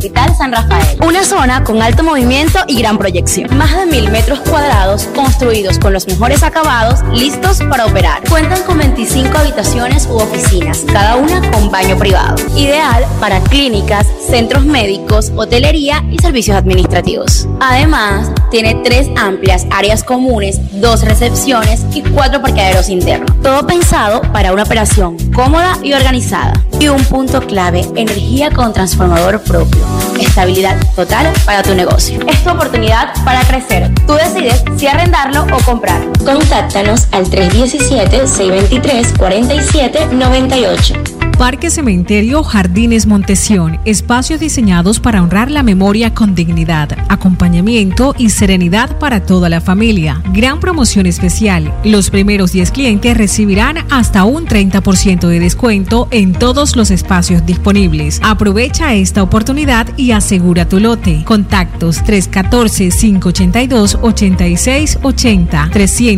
Hospital San Rafael. Una zona con alto movimiento y gran proyección. Más de 1,000 metros cuadrados construidos con los mejores acabados, listos para operar. Cuentan con 25 habitaciones u oficinas, cada una con baño privado. Ideal para clínicas, centros médicos, hotelería y servicios administrativos. Además, tiene 3 amplias áreas comunes, 2 recepciones y 4 parqueaderos internos. Todo pensado para una operación cómoda y organizada. Y un punto clave, energía con transformador propio. Estabilidad total para tu negocio. Es tu oportunidad para crecer. Tú decides si arrendarlo o comprarlo. Contáctanos al 317-623-4798. Parque Cementerio Jardines Montesión, espacios diseñados para honrar la memoria con dignidad, acompañamiento y serenidad para toda la familia. Gran promoción especial. Los primeros 10 clientes recibirán hasta un 30% de descuento en todos los espacios disponibles. Aprovecha esta oportunidad y asegura tu lote. Contactos 314-582-8680,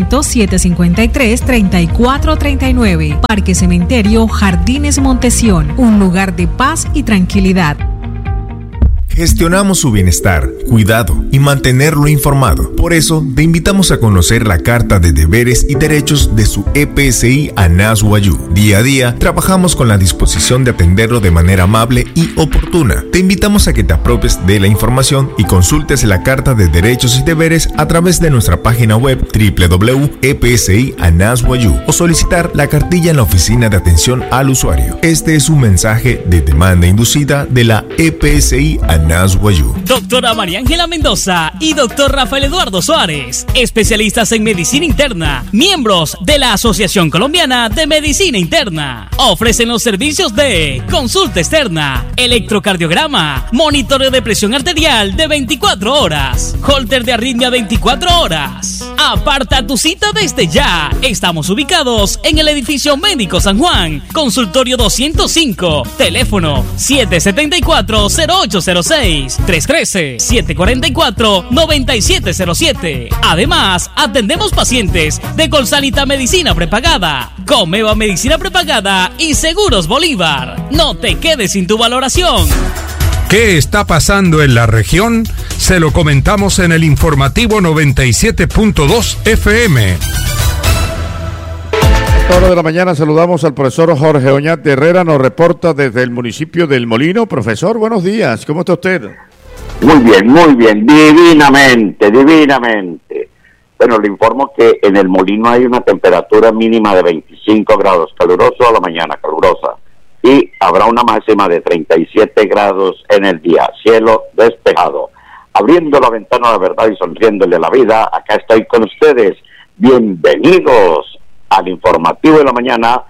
300-753-3439. Parque Cementerio Jardines Montesión, un lugar de paz y tranquilidad. Gestionamos su bienestar, cuidado y mantenerlo informado. Por eso, te invitamos a conocer la Carta de Deberes y Derechos de su EPSI Anas Wayuu. Día a día, trabajamos con la disposición de atenderlo de manera amable y oportuna. Te invitamos a que te apropies de la información y consultes la Carta de Derechos y Deberes a través de nuestra página web www.epsi.anas.wayu o solicitar la cartilla en la oficina de atención al usuario. Este es un mensaje de demanda inducida de la EPSI Anas Wayuu. Doctora María Ángela Mendoza y doctor Rafael Eduardo Suárez, especialistas en medicina interna, miembros de la Asociación Colombiana de Medicina Interna, ofrecen los servicios de consulta externa, electrocardiograma, monitoreo de presión arterial de 24 horas, holter de arritmia 24 horas. Aparta tu cita desde ya. Estamos ubicados en el edificio Médico San Juan, consultorio 205, teléfono 774-0806, 313-744-9707. Además, atendemos pacientes de Colsanita Medicina Prepagada, Comeva Medicina Prepagada y Seguros Bolívar. No te quedes sin tu valoración. ¿Qué está pasando en la región? Se lo comentamos en el informativo 97.2 FM. A esta hora de la mañana saludamos al profesor Jorge Oñate Herrera, nos reporta desde el municipio del Molino. Profesor, buenos días, ¿cómo está usted? Muy bien, divinamente. Bueno, le informo que en el Molino hay una temperatura mínima de 25 grados, caluroso a la mañana, calurosa, y habrá una máxima de 37 grados en el día, cielo despejado. Abriendo la ventana a la verdad y sonriéndole a la vida, acá estoy con ustedes. Bienvenidos al informativo de la mañana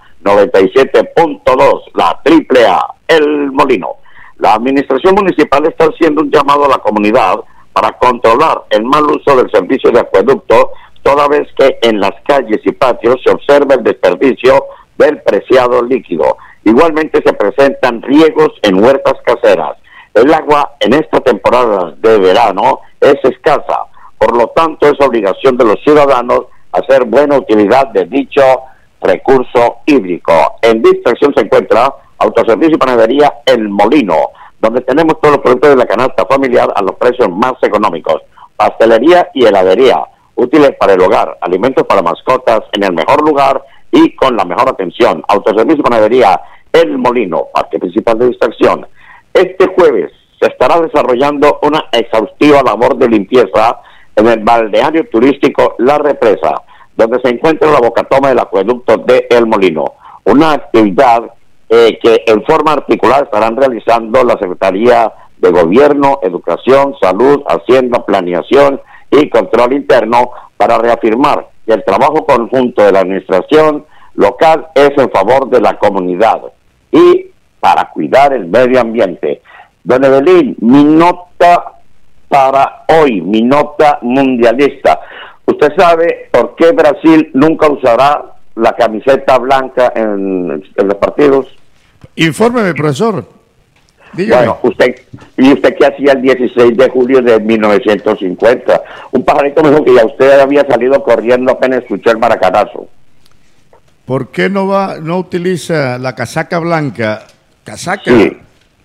97.2, la AAA, El Molino. La administración municipal está haciendo un llamado a la comunidad para controlar el mal uso del servicio de acueducto, toda vez que en las calles y patios se observa el desperdicio del preciado líquido. Igualmente se presentan riegos en huertas caseras. El agua en esta temporada de verano es escasa, por lo tanto es obligación de los ciudadanos hacer buena utilidad de dicho recurso hídrico. En distracción se encuentra Autoservicio y Panadería El Molino, donde tenemos todos los productos de la canasta familiar a los precios más económicos. Pastelería y heladería, útiles para el hogar, alimentos para mascotas en el mejor lugar y con la mejor atención. Autoservicio y Panadería El Molino, parque principal de distracción. Este jueves se estará desarrollando una exhaustiva labor de limpieza en el balneario turístico La Represa, donde se encuentra la bocatoma del acueducto de El Molino. Una actividad que en forma articulada estarán realizando la Secretaría de Gobierno, Educación, Salud, Hacienda, Planeación y Control Interno para reafirmar que el trabajo conjunto de la administración local es en favor de la comunidad y para cuidar el medio ambiente. Don Evelyn, mi nota para hoy, mi nota mundialista. ¿Usted sabe por qué Brasil nunca usará la camiseta blanca en los partidos? Infórmeme, profesor. Dígame. Bueno, ¿usted qué hacía el 16 de julio de 1950? Un pajarito me dijo que ya usted había salido corriendo apenas escuchó el maracanazo. ¿Por qué no utiliza la casaca blanca? Casaca. Sí.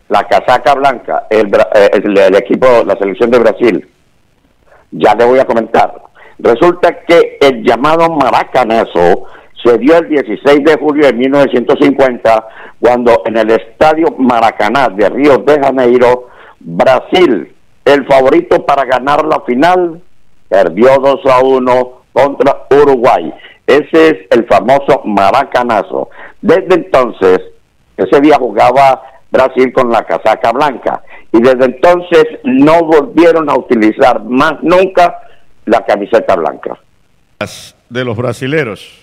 la casaca blanca, el equipo, la selección de Brasil. Ya le voy a comentar. Resulta que el llamado Maracanazo se dio el 16 de julio de 1950, cuando en el estadio Maracaná de Río de Janeiro, Brasil, el favorito para ganar la final, perdió 2-1 contra Uruguay. Ese es el famoso Maracanazo. Desde entonces, ese día jugaba Brasil con la casaca blanca, y desde entonces no volvieron a utilizar más nunca la camiseta blanca. De los brasileros.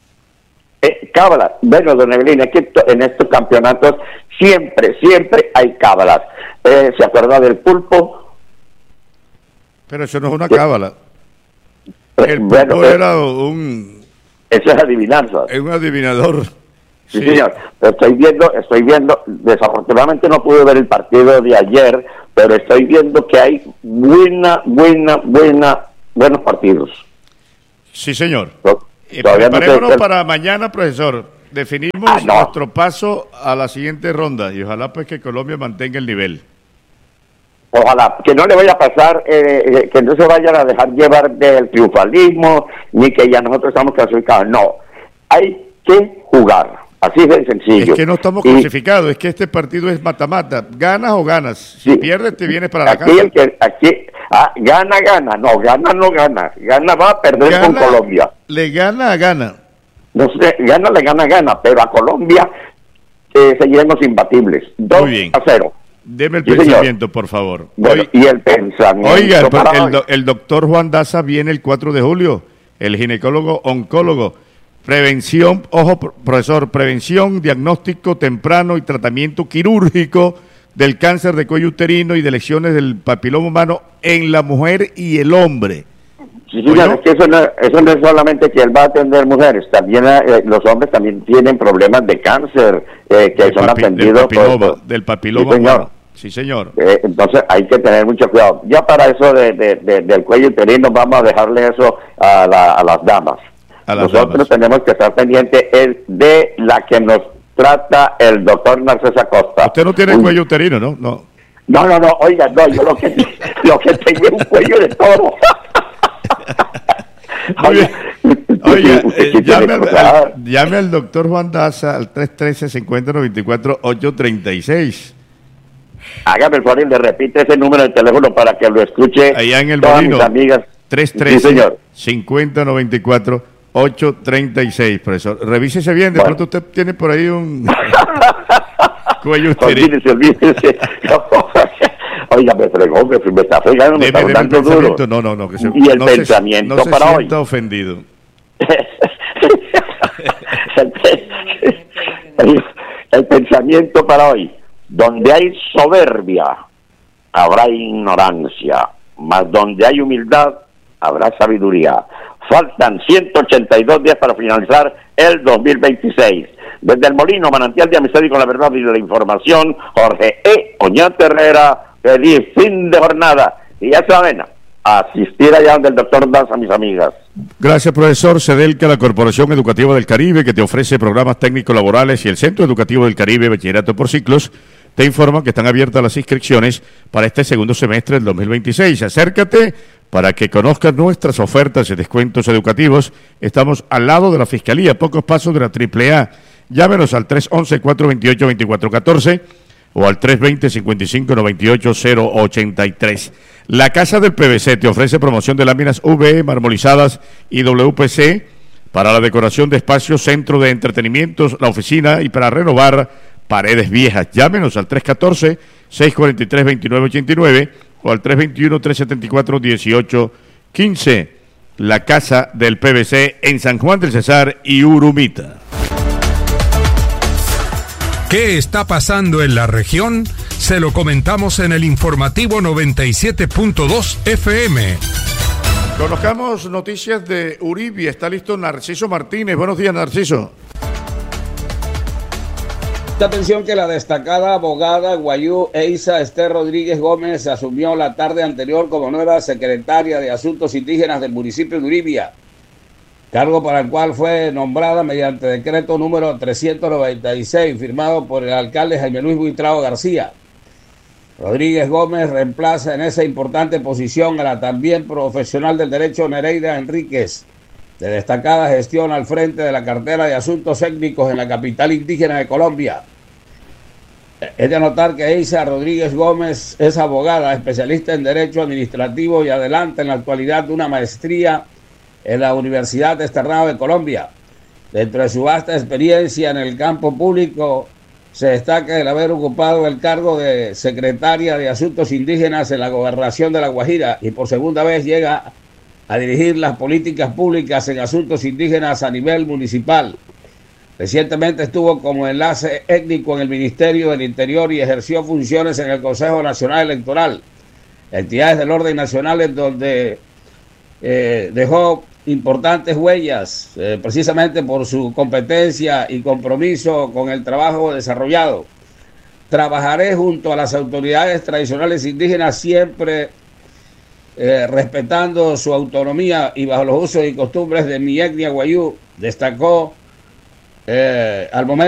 Cábalas. Bueno, don Evelyn, es que en estos campeonatos siempre hay cábalas. ¿Se acuerda del pulpo? Pero eso no es una cábala. El pulpo Bueno, era un... Eso es adivinanza. Es un adivinador. Sí, señor. Estoy viendo, desafortunadamente no pude ver el partido de ayer, pero estoy viendo que hay buenos partidos. Sí, señor. Todavía Preparémonos para mañana, profesor. Definimos nuestro paso a la siguiente ronda y ojalá pues que Colombia mantenga el nivel. Ojalá, que no le vaya a pasar, que no se vayan a dejar llevar del triunfalismo, ni que ya nosotros estamos clasificados. No, hay que jugar. Así de sencillo. Es que no estamos clasificados, es que este partido es mata-mata. ¿Ganas o ganas? Si pierdes, te vienes para la casa. Gana. No gana. Gana va a perder con Colombia. Le gana a gana. No sé, gana, pero a Colombia seguiremos imbatibles. 2-0. Deme el pensamiento, señor, por favor. Bueno, y el pensamiento. Oiga, el doctor Juan Daza viene el 4 de julio, el ginecólogo oncólogo. Prevención, ojo, profesor, prevención, diagnóstico temprano y tratamiento quirúrgico del cáncer de cuello uterino y de lesiones del papiloma humano en la mujer y el hombre. Sí, señor, es que eso no es solamente que él va a atender mujeres, también los hombres también tienen problemas de cáncer que son atendidos del papiloma humano. Sí, señor. Entonces hay que tener mucho cuidado. Ya para eso del cuello uterino vamos a dejarle eso a las damas. Nosotros tenemos que estar pendientes de la que nos trata el doctor Narciso Acosta. Usted no tiene cuello uterino, ¿no? No, oiga, no, yo lo que tengo es un cuello de toro. Oiga, llame al doctor Juan Daza al 313-5094-836. Hágame el favor y le repite ese número de teléfono para que lo escuche allá en el todas Molino, mis amigas. 313-5094-836, profesor. Revísese bien, de pronto usted tiene por ahí un cuello uterino. Olvídese. Oiga, me fregó, me está fregando, me está dando duro. No, que y el pensamiento no se para hoy. Está ofendido. el pensamiento para hoy. Donde hay soberbia, habrá ignorancia, mas donde hay humildad, habrá sabiduría. Faltan 182 días para finalizar el 2026. Desde el Molino, manantial de amistad y con la verdad y de la información, Jorge Oñate Herrera. Feliz fin de jornada. Y ya saben, asistir allá donde el doctor Daza, mis amigas. Gracias, profesor. Cedelca, la Corporación Educativa del Caribe, que te ofrece programas técnicos laborales, y el Centro Educativo del Caribe, Bachillerato por Ciclos, te informan que están abiertas las inscripciones para este segundo semestre del 2026. Acércate para que conozcas nuestras ofertas y descuentos educativos. Estamos al lado de la Fiscalía, pocos pasos de la AAA. Llámenos al 311-428-2414 o al 320-5598-083. La Casa del PVC te ofrece promoción de láminas VE, marmolizadas y WPC para la decoración de espacios, centro de entretenimientos, la oficina y para renovar paredes viejas. Llámenos al 314-643-2989 o al 321-374-1815. La Casa del PVC en San Juan del Cesar y Urumita. ¿Qué está pasando en la región? Se lo comentamos en el informativo 97.2 FM. Conozcamos noticias de Uribe. Está listo Narciso Martínez. Buenos días, Narciso. Atención que la destacada abogada guayú Eiza Esther Rodríguez Gómez asumió la tarde anterior como nueva secretaria de Asuntos Indígenas del municipio de Uribia, cargo para el cual fue nombrada mediante decreto número 396, firmado por el alcalde Jaime Luis Buitrao García. Rodríguez Gómez reemplaza en esa importante posición a la también profesional del derecho Nereida Enríquez, de destacada gestión al frente de la cartera de asuntos técnicos en la capital indígena de Colombia. Es de anotar que Eisa Rodríguez Gómez es abogada, especialista en derecho administrativo y adelanta en la actualidad una maestría en la Universidad Externado de Colombia. Dentro de su vasta experiencia en el campo público, se destaca el haber ocupado el cargo de secretaria de Asuntos Indígenas en la Gobernación de La Guajira y por segunda vez llega a dirigir las políticas públicas en asuntos indígenas a nivel municipal. Recientemente estuvo como enlace étnico en el Ministerio del Interior y ejerció funciones en el Consejo Nacional Electoral, entidades del orden nacional en donde dejó importantes huellas, precisamente por su competencia y compromiso con el trabajo desarrollado. Trabajaré junto a las autoridades tradicionales indígenas siempre respetando su autonomía y bajo los usos y costumbres de mi etnia guayú, destacó al momento